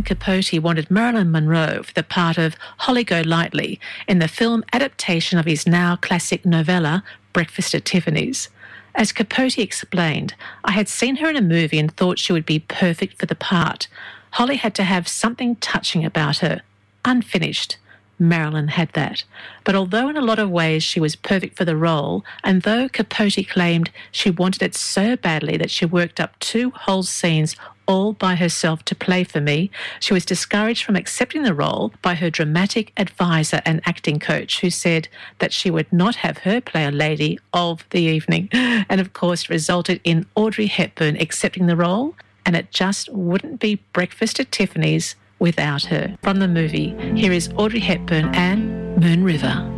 Capote wanted Marilyn Monroe for the part of Holly Golightly in the film adaptation of his now classic novella, Breakfast at Tiffany's. As Capote explained, I had seen her in a movie and thought she would be perfect for the part. Holly had to have something touching about her. Unfinished. Marilyn had that. But although in a lot of ways she was perfect for the role, and though Capote claimed she wanted it so badly that she worked up 2 whole scenes all by herself to play for me, she was discouraged from accepting the role by her dramatic advisor and acting coach, who said that she would not have her play a lady of the evening. And of course resulted in Audrey Hepburn accepting the role, and it just wouldn't be Breakfast at Tiffany's without her. From the movie, here is Audrey Hepburn and Moon River.